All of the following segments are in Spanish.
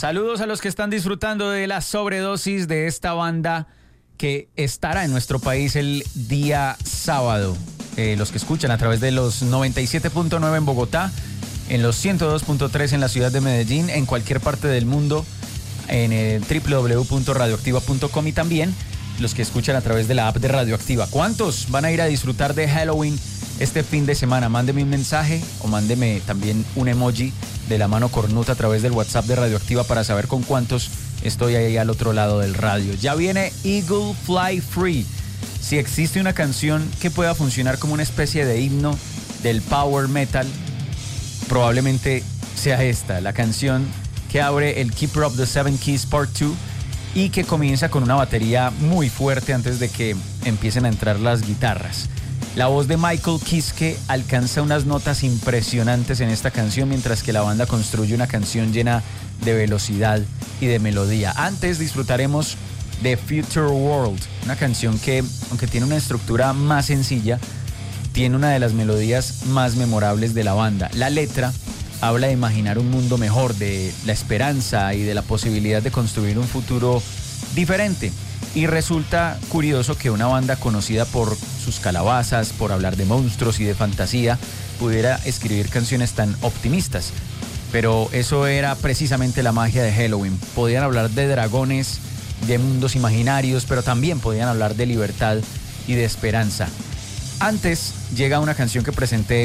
Saludos a los que están disfrutando de la sobredosis de esta banda que estará en nuestro país el día sábado. Los que escuchan a través de los 97.9 en Bogotá, en los 102.3 en la ciudad de Medellín, en cualquier parte del mundo, en www.radioactiva.com, y también los que escuchan a través de la app de Radioactiva. ¿Cuántos van a ir a disfrutar de Halloween este fin de semana? Mándeme un mensaje o mándeme también un emoji de la mano cornuta a través del WhatsApp de Radioactiva para saber con cuántos estoy ahí al otro lado del radio. Ya viene Eagle Fly Free. Si existe una canción que pueda funcionar como una especie de himno del power metal, probablemente sea esta, la canción que abre el Keeper of the Seven Keys Part 2 y que comienza con una batería muy fuerte antes de que empiecen a entrar las guitarras. La voz de Michael Kiske alcanza unas notas impresionantes en esta canción, mientras que la banda construye una canción llena de velocidad y de melodía. Antes disfrutaremos de Future World, una canción que, aunque tiene una estructura más sencilla, tiene una de las melodías más memorables de la banda. La letra habla de imaginar un mundo mejor, de la esperanza y de la posibilidad de construir un futuro diferente. Y resulta curioso que una banda conocida por sus calabazas, por hablar de monstruos y de fantasía, pudiera escribir canciones tan optimistas. Pero eso era precisamente la magia de Halloween. Podían hablar de dragones, de mundos imaginarios, pero también podían hablar de libertad y de esperanza. Antes llega una canción que presenté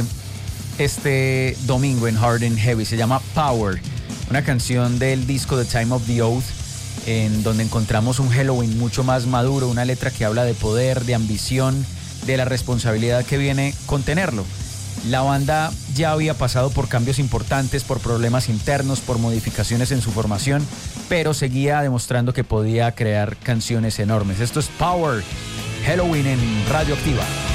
este domingo en Hard and Heavy, se llama Power, una canción del disco The Time of the Oath, en donde encontramos un Halloween mucho más maduro, una letra que habla de poder, de ambición, de la responsabilidad que viene con tenerlo. La banda ya había pasado por cambios importantes, por problemas internos, por modificaciones en su formación, pero seguía demostrando que podía crear canciones enormes. Esto es Power, Halloween en Radioactiva.